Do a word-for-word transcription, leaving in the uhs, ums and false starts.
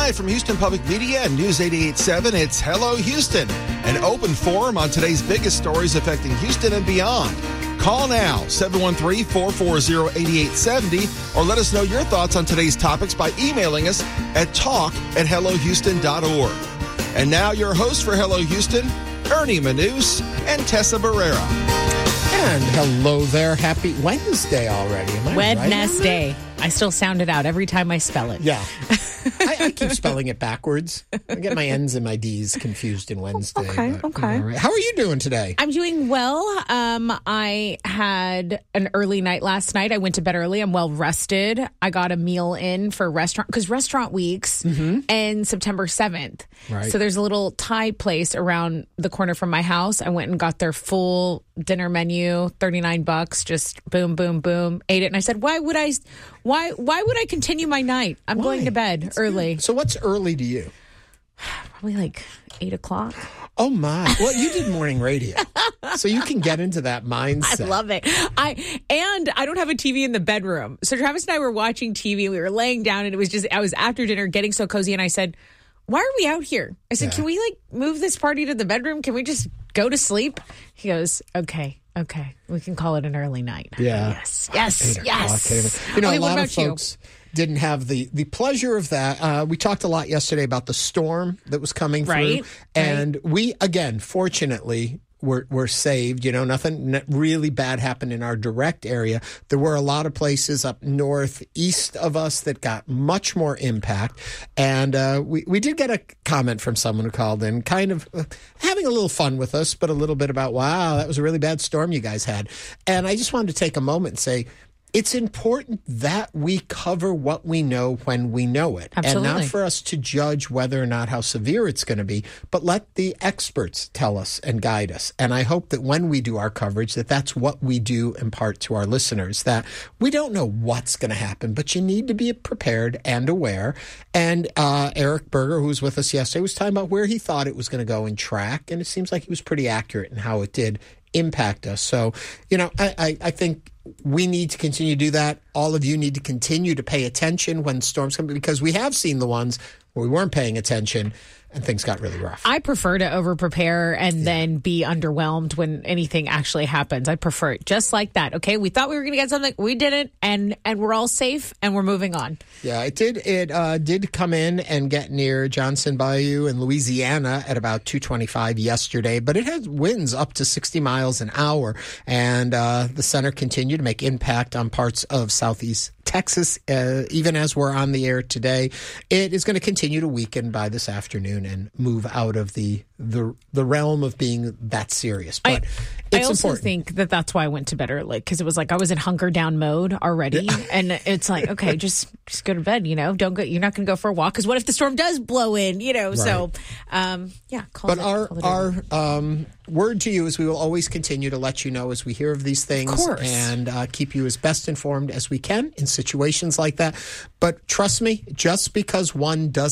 Live from Houston Public Media and News eighty-eight point seven, it's Hello Houston, an open forum on today's biggest stories affecting Houston and beyond. Call now, seven one three, four four zero, eight eight seven zero, or let us know your thoughts on today's topics by emailing us at talk at hello houston dot org. And now your hosts for Hello Houston, Ernie Manous and Tessa Barrera. And hello there. Happy Wednesday already. Am I Wednesday. Right I still sound it out every time I spell it. Yeah. I, I keep spelling it backwards. I get my N's and my D's confused in Wednesday. Okay, but, okay. You know, right. How are you doing today? I'm doing well. Um, I had an early night last night. I went to bed early. I'm well rested. I got a meal in for restaurant, because restaurant weeks mm-hmm. ends September seventh. Right. So there's a little Thai place around the corner from my house. I went and got their full dinner menu, thirty-nine bucks, just boom, boom, boom, ate it. And I said, why would I, why, why would I continue my night? I'm Why? going to bed That's early. good. So what's early to you? Probably like eight o'clock. Oh my. Well, you did morning radio. So you can get into that mindset. I love it. I and I don't have a T V in the bedroom. So Travis and I were watching T V. We were laying down, and it was just, I was after dinner getting so cozy, and I said, why are we out here? I said, Yeah. can we like move this party to the bedroom? Can we just go to sleep? He goes, okay, okay. We can call it an early night. Yeah. Yes, yes, Eight yes. o'clock. You know, Okay, a what lot of about you? folks didn't have the, the pleasure of that. Uh, we talked a lot yesterday about the storm that was coming through. Right, And we, again, fortunately, were, were saved. You know, nothing really bad happened in our direct area. There were a lot of places up northeast of us that got much more impact. And uh, we, we did get a comment from someone who called in, kind of uh, having a little fun with us, but a little bit about, wow, that was a really bad storm you guys had. And I just wanted to take a moment and say, it's important that we cover what we know when we know it. Absolutely. And not for us to judge whether or not how severe it's going to be, but let the experts tell us and guide us. And I hope that when we do our coverage, that that's what we do impart to our listeners, that we don't know what's going to happen, but you need to be prepared and aware. And uh, Eric Berger, who was with us yesterday, was talking about where he thought it was going to go in track. And it seems like he was pretty accurate in how it did impact us. So, you know, I, I, I think we need to continue to do that. All of you need to continue to pay attention when storms come, because we have seen the ones where we weren't paying attention and things got really rough. I prefer to over-prepare and yeah. then be underwhelmed when anything actually happens. I prefer it just like that. Okay, we thought we were going to get something. We didn't, and and we're all safe, and we're moving on. Yeah, it did It uh, did come in and get near Johnson Bayou in Louisiana at about two twenty-five yesterday, but it had winds up to sixty miles an hour, and uh, the center continued to make impact on parts of southeast Texas, uh, even as we're on the air today. It is going to continue to weaken by this afternoon and move out of the the, the realm of being that serious. But I, it's I also important. think that that's why I went to bed early, because it was like I was in hunker down mode already, and it's like, okay, just just go to bed. You know, don't go. You're not going to go for a walk, because what if the storm does blow in? You know, right. so um, yeah. Call but it, our call it our um, word to you is we will always continue to let you know as we hear of these things, of course. and uh, keep you as best informed as we can in situations like that. But trust me, just because one doesn't